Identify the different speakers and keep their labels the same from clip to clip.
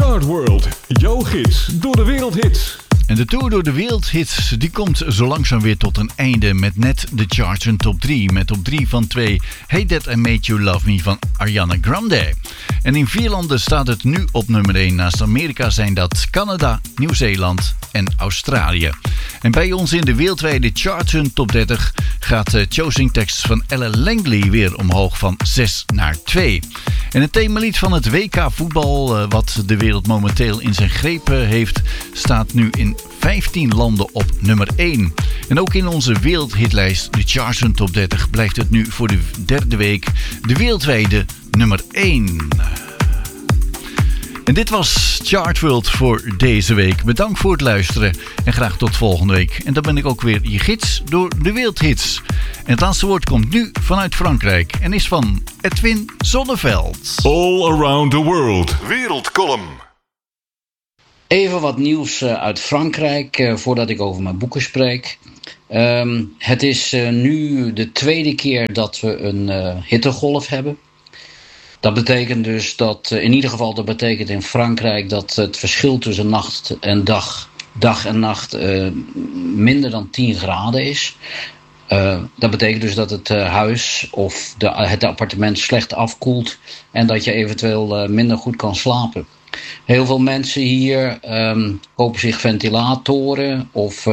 Speaker 1: Chart World, jouw gids door de wereldhits.
Speaker 2: En de tour door de wereldhits die komt zo langzaam weer tot een einde met net de charts een top 3. Met op 3 van 2 Hey That I Made You Love Me van Ariana Grande. En in 4 landen staat het nu op nummer 1. Naast Amerika zijn dat Canada, Nieuw-Zeeland en Australië. En bij ons in de wereldwijde charts een top 30 gaat de Choosing Text van Ella Langley weer omhoog van 6 naar 2. En het themalied van het WK voetbal, wat de wereld momenteel in zijn greep heeft, staat nu in 15 landen op nummer 1. En ook in onze wereldhitlijst, de Charts Top 30, blijft het nu voor de derde week de wereldwijde nummer 1. En dit was Chart World voor deze week. Bedankt voor het luisteren en graag tot volgende week. En dan ben ik ook weer je gids door de wereldhits. En het laatste woord komt nu vanuit Frankrijk en is van Edwin Zonneveld.
Speaker 1: All Around the World, Wereldcolumn.
Speaker 3: Even wat nieuws uit Frankrijk voordat ik over mijn boeken spreek. Het is nu de tweede keer dat we een hittegolf hebben. Dat betekent dus dat, in ieder geval dat betekent in Frankrijk dat het verschil tussen nacht en dag en nacht minder dan 10 graden is. Dat betekent dus dat het huis of het appartement slecht afkoelt en dat je eventueel minder goed kan slapen. Heel veel mensen hier kopen zich ventilatoren of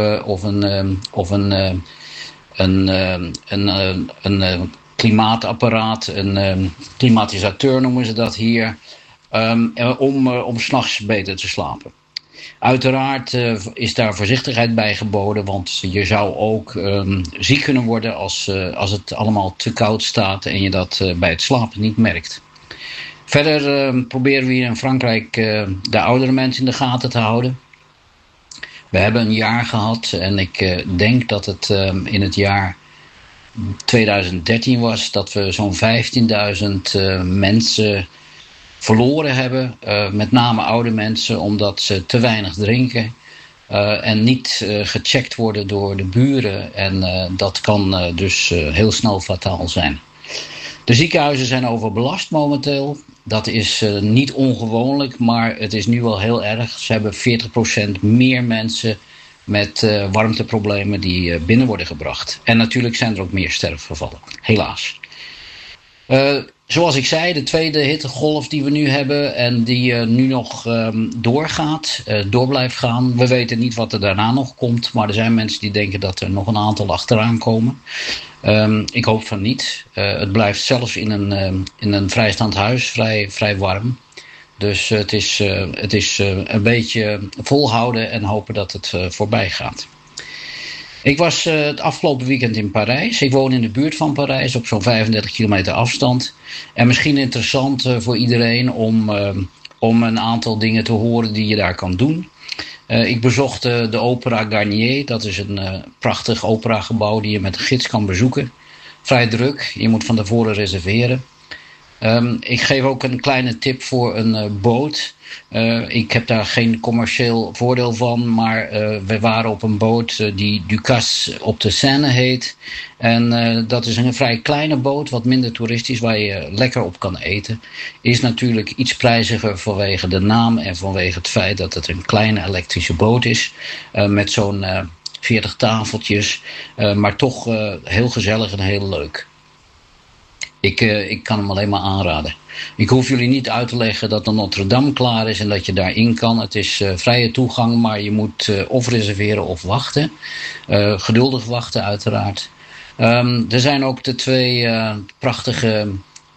Speaker 3: een klimaatapparaat, een klimatisateur noemen ze dat hier, om 's nachts beter te slapen. Uiteraard is daar voorzichtigheid bij geboden, want je zou ook ziek kunnen worden als het allemaal te koud staat en je dat bij het slapen niet merkt. Verder proberen we hier in Frankrijk de oudere mensen in de gaten te houden. We hebben een jaar gehad en ik denk dat het in het jaar 2013 was dat we zo'n 15.000 mensen verloren hebben. Met name oude mensen, omdat ze te weinig drinken en niet gecheckt worden door de buren. En dat kan dus heel snel fataal zijn. De ziekenhuizen zijn overbelast momenteel. Dat is niet ongewoonlijk, maar het is nu wel heel erg. Ze hebben 40% meer mensen met warmteproblemen die binnen worden gebracht. En natuurlijk zijn er ook meer sterfgevallen, helaas. Zoals ik zei, de tweede hittegolf die we nu hebben en die nu nog door blijft gaan. We weten niet wat er daarna nog komt, maar er zijn mensen die denken dat er nog een aantal achteraan komen. Ik hoop van niet. Het blijft zelfs in een vrijstaand huis vrij warm. Dus het is een beetje volhouden en hopen dat het voorbij gaat. Ik was het afgelopen weekend in Parijs. Ik woon in de buurt van Parijs op zo'n 35 kilometer afstand. En misschien interessant voor iedereen om een aantal dingen te horen die je daar kan doen. Ik bezocht de Opera Garnier. Dat is een prachtig operagebouw die je met een gids kan bezoeken. Vrij druk. Je moet van tevoren reserveren. Ik geef ook een kleine tip voor een boot. Ik heb daar geen commercieel voordeel van, maar we waren op een boot die Ducasse op de Seine heet. En dat is een vrij kleine boot, wat minder toeristisch, waar je lekker op kan eten. Is natuurlijk iets prijziger vanwege de naam en vanwege het feit dat het een kleine elektrische boot is. Met zo'n 40 tafeltjes, maar toch heel gezellig en heel leuk. Ik kan hem alleen maar aanraden. Ik hoef jullie niet uit te leggen dat de Notre Dame klaar is en dat je daarin kan. Het is vrije toegang, maar je moet of reserveren of wachten. Geduldig wachten uiteraard. Er zijn ook de twee prachtige,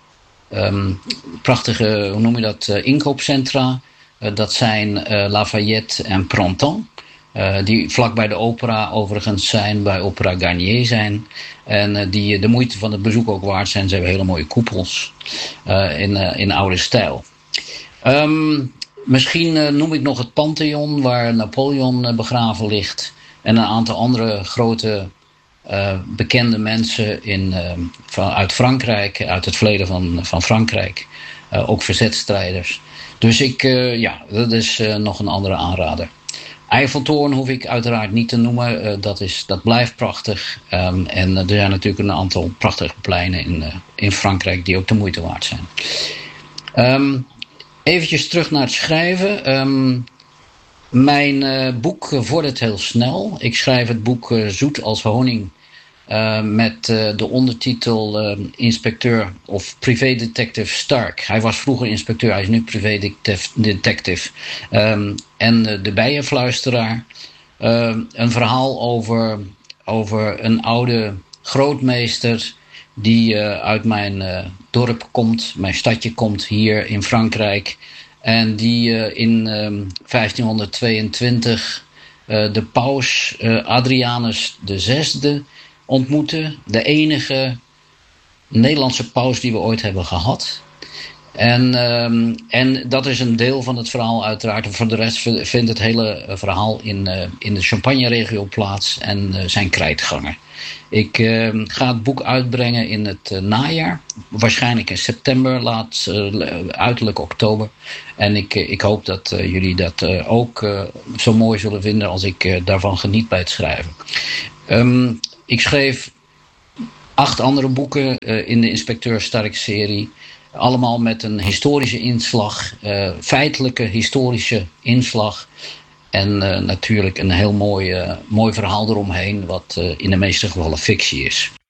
Speaker 3: hoe noem je dat, inkoopcentra. Dat zijn Lafayette en Printemps. Die vlak bij de opera overigens zijn, bij Opera Garnier zijn. En die de moeite van het bezoek ook waard zijn. Ze hebben hele mooie koepels in oude stijl. Misschien noem ik nog het Pantheon waar Napoleon begraven ligt. En een aantal andere grote bekende mensen uit Frankrijk, uit het verleden van Frankrijk. Ook verzetstrijders. Dus dat is nog een andere aanrader. Eiffeltoren hoef ik uiteraard niet te noemen. Dat blijft prachtig. En er zijn natuurlijk een aantal prachtige pleinen in Frankrijk die ook de moeite waard zijn. Eventjes terug naar het schrijven. Mijn boek vordert heel snel. Ik schrijf het boek Zoet als honing. Met de ondertitel Inspecteur of Privédetective Stark. Hij was vroeger inspecteur, hij is nu privédetective. En de bijenfluisteraar. Een verhaal over een oude grootmeester die uit mijn dorp komt, mijn stadje komt hier in Frankrijk. En die in 1522 de paus Adrianus VI ontmoette. De enige Nederlandse paus die we ooit hebben gehad. En dat is een deel van het verhaal uiteraard. Voor de rest vindt het hele verhaal in de Champagne-regio plaats en zijn krijtgangen. Ik ga het boek uitbrengen in het najaar. Waarschijnlijk in september, uiterlijk oktober. En ik hoop dat jullie dat ook zo mooi zullen vinden als ik daarvan geniet bij het schrijven. Ik schreef 8 andere boeken in de Inspecteur Stark-serie. Allemaal met een historische inslag, feitelijke historische inslag. En natuurlijk een heel mooi verhaal eromheen, wat in de meeste gevallen fictie is.